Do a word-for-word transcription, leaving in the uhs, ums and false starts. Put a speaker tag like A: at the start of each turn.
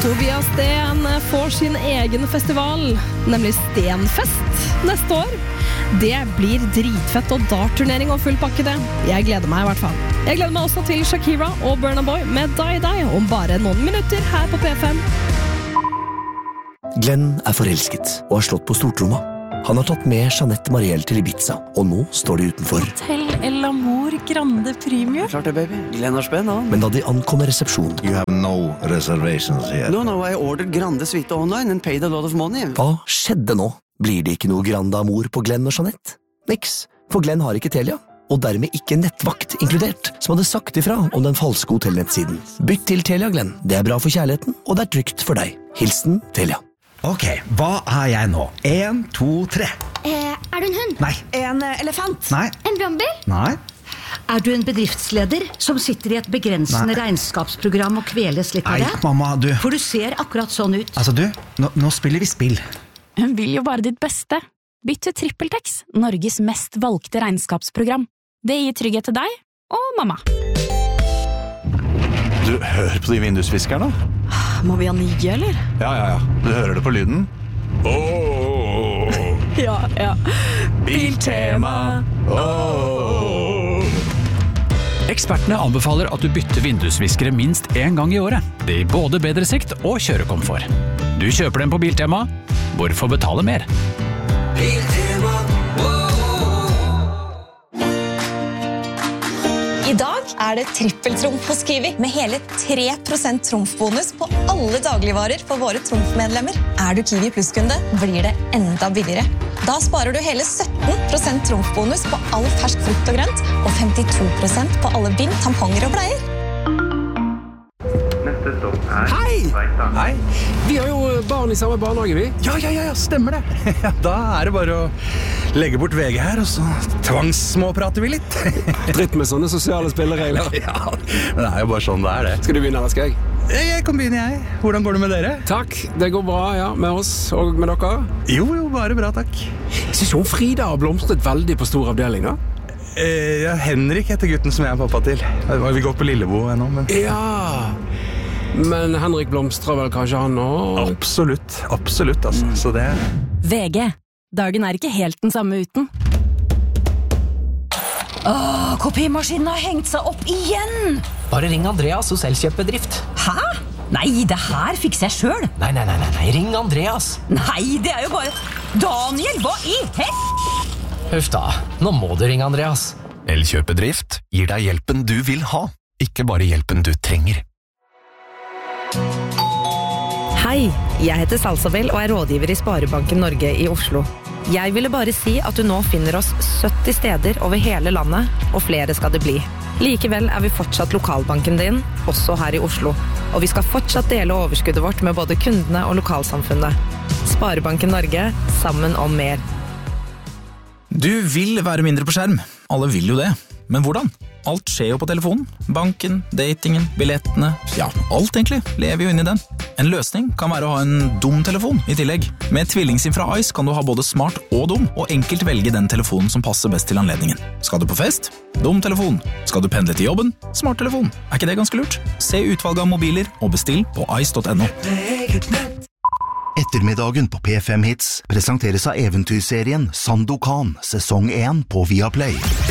A: Tobias Sten får sin egen festival, nemlig Stenfest, neste år. Det blir dritfett og dartturnering og full pakke det. Jeg gleder meg i hvert fall. Jeg gleder meg også til Shakira og Burna Boy med Die Die om bare noen minutter her på P fem.
B: Glenn er forelsket og har slått på stortromma. Han har tatt med Jeanette Mariel til Ibiza, og nå står de utenfor.
C: Hotel El Amor Grande Premium.
D: Klart det, baby. Glenn har spenn, han.
B: Men da de ankommer resepsjonen...
E: You have no reservations here.
D: No, no, I ordered Grande Suite online and paid a lot of money.
B: Hva skjedde nå? Blir det ikke noe Grande Amor på Glenn og Jeanette? Niks, for Glenn har ikke Telia, og dermed ikke nettvakt inkludert, som hadde sagt ifra om den falske hotellnettsiden. Bytt til Telia, Glenn. Det er bra for kjærligheten, og det er trygt for deg. Hilsen Telia.
F: Ok, hva er jeg nå? En, to, tre.
G: Eh, er du en hund?
F: Nei.
G: En uh, elefant?
F: Nei.
G: En brannbil?
F: Nei.
H: Er du en bedriftsleder som sitter i et begrensende
F: Nei.
H: regnskapsprogram og kveles litt av
F: Nei,
H: det?
F: mamma, du.
H: For du ser akkurat sånn ut.
F: Altså, du, nå, nå spiller vi spill.
C: Hun vil jo bare ditt beste. Bytt til TrippelTex, Norges mest valgte regnskapsprogram. Det gir trygghet til deg og mamma.
E: Du, hør på de vindusviskerne.
C: Må vi ha nye, eller?
E: Ja, ja, ja. Du hører det på lyden. Åh!
C: Ja, ja.
E: Biltema! Åh!
I: Ekspertene anbefaler at du bytter vindusviskere minst en gang i året. Det gir både bedre sikt og kjørekomfort. Du kjøper dem på Biltema. Hvorfor betale mer?
B: Biltema.
J: I dag er det trippeltrumf hos Kiwi, med hele tre prosent trumfbonus på alle dagligvarer for våre trumfmedlemmer. Er du Kiwi Plus-kunde, blir det enda billigere. Da sparer du hele sytten prosent trumfbonus på all fersk frukt og grønt, og femtito prosent på alle bind, tamponger og bleier.
K: Hei! Hei! Vi har jo barn i samme barnehage, vi.
F: Ja, ja, ja, stemmer det. Da er det bare å legge bort V G her, og så tvangssmåprater vi litt.
K: Dritt med sånne sosiale spilleregler.
F: Ja, men det er jo bare sånn det er det.
K: Skal du begynne, eller skal jeg?
F: Jeg kan begynne, jeg. Hvordan går det med dere?
K: Takk, det går bra, ja, med oss og med dere.
F: Jo, jo, bare bra, takk.
K: Jeg synes jo Frida har blomstret veldig på stor avdeling, da.
F: Eh, ja, Henrik heter gutten som jeg er pappa til. Vi går på Lillebo ennå, men...
K: Ja... Men Henrik blomstrer vel kanskje han også?
F: Absolutt, absolutt altså. Så det...
C: V G. Dagen er ikke helt den samme uten.
H: Åh, kopimaskinen har hengt seg opp igjen!
L: Bare ring Andreas hos Elkjøpbedrift.
H: Hæ? Nei, det her fikser jeg selv.
L: Nei, nei, nei, nei, nei, ring Andreas.
H: Nei, det er jo bare... Daniel, hva i hel...
L: Huff da, nå må du ringe Andreas.
M: Elkjøpbedrift gir deg hjelpen du vil ha, ikke bare hjelpen du trenger.
N: Hei, jeg heter Salsabel og er rådgiver i Sparebanken Norge i Oslo. Jeg ville bare si at du nå finner oss sytti steder over hele landet, og flere skal det bli. Likevel er vi fortsatt lokalbanken din, også her i Oslo. Og vi skal fortsatt dele overskuddet vårt med både kundene og lokalsamfunnet. Sparebanken Norge, sammen om mer.
O: Du vil være mindre på skjerm. Alle vil jo det. Men hvordan? Alt skjer jo på telefonen. Banken, datingen, billettene, ja, alt egentlig lever jo inn i den. En løsning kan være å ha en dum telefon i tillegg. Med tvillingsim fra Ice kan du ha både smart og dum, og enkelt velge den telefonen som passer best til anledningen. Skal du på fest? Dum telefon. Skal du pendle til jobben? Smart telefon. Er ikke det ganske lurt? Se utvalget av mobiler og bestill på ice punktum no.
P: Ettermiddagen på P fem Hits presenteres av eventyrserien Sandokan, sesong én på Viaplay.